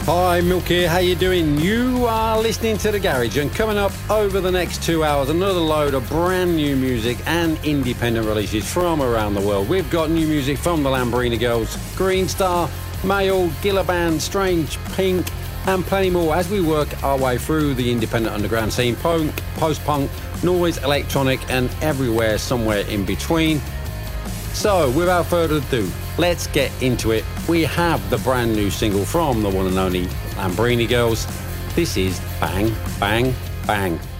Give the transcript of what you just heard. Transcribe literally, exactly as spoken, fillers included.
Hi, Milk here. How you doing? You are listening to The Garage, and coming up over the next two hours, another load of brand new music and independent releases from around the world. We've got new music from the Lambrini Girls, Green Star, Mayall, Gilliban, Strange, Pink, and plenty more as we work our way through the independent underground scene, punk, post-punk, noise, electronic, and everywhere somewhere in between. So, without further ado, let's get into it. We have the brand new single from the one and only Lambrini Girls. This is Bang, Bang, Bang.